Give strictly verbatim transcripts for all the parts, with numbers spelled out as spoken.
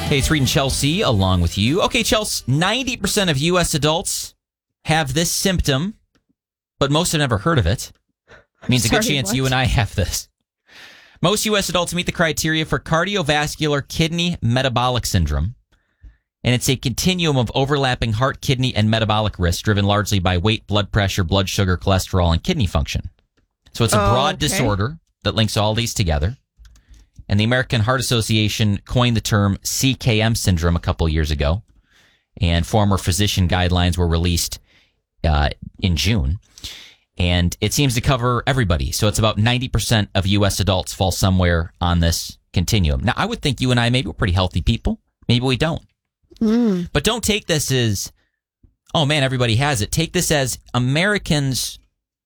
Hey, it's Reed and Chelsea along with you. Okay, Chelsea, ninety percent of U S adults have this symptom, but most have never heard of it. Means Sorry, a good chance what? you and I have this. Most U S adults meet the criteria for cardiovascular kidney metabolic syndrome, and it's a continuum of overlapping heart, kidney, and metabolic risks driven largely by weight, blood pressure, blood sugar, cholesterol, and kidney function. So it's a Oh, broad okay. disorder that links all these together. And the American Heart Association coined the term C K M syndrome a couple years ago, and former physician guidelines were released uh, in June. And it seems to cover everybody. So it's about ninety percent of U S adults fall somewhere on this continuum. Now, I would think you and I, maybe we're pretty healthy people. Maybe we don't. Mm. But don't take this as, oh man, everybody has it. Take this as Americans,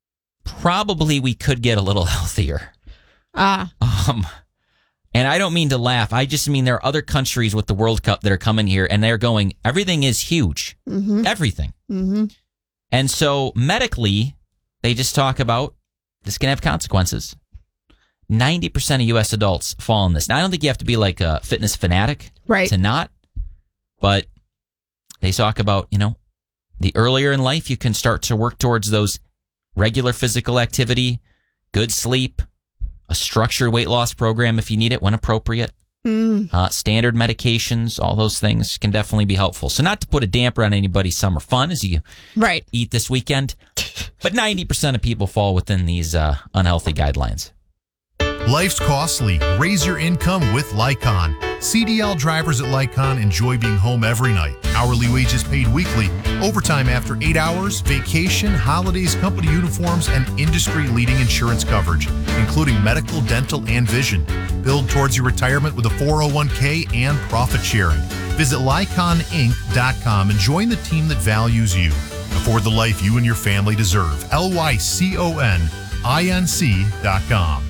probably we could get a little healthier. Ah. Um, and I don't mean to laugh. I just mean there are other countries with the World Cup that are coming here and they're going, everything is huge. Mm-hmm. Everything. Mm-hmm. And so medically, they just talk about this can have consequences. ninety percent of U S adults fall in this. Now, I don't think you have to be like a fitness fanatic Right. to not, but they talk about, you know, the earlier in life you can start to work towards those regular physical activity, good sleep, a structured weight loss program if you need it when appropriate, Mm. uh, standard medications, all those things can definitely be helpful. So not to put a damper on anybody's summer fun as you Right. eat this weekend, but ninety percent of people fall within these uh, unhealthy guidelines. Life's costly. Raise your income with Lycon. C D L drivers at Lycon enjoy being home every night. Hourly wages paid weekly, overtime after eight hours, vacation, holidays, company uniforms, and industry-leading insurance coverage, including medical, dental, and vision. Build towards your retirement with a four oh one k and profit sharing. Visit Lycon Inc dot com and join the team that values you. Afford the life you and your family deserve. L Y C O N I N C dot com.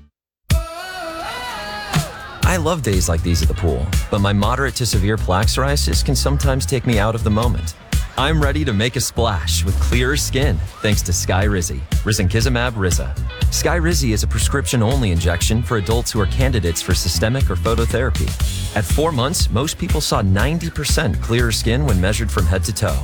I love days like these at the pool, but my moderate to severe plaque psoriasis can sometimes take me out of the moment. I'm ready to make a splash with clearer skin thanks to Skyrizi, risankizumab Riza. Skyrizi is a prescription-only injection for adults who are candidates for systemic or phototherapy. At four months, most people saw ninety percent clearer skin when measured from head to toe.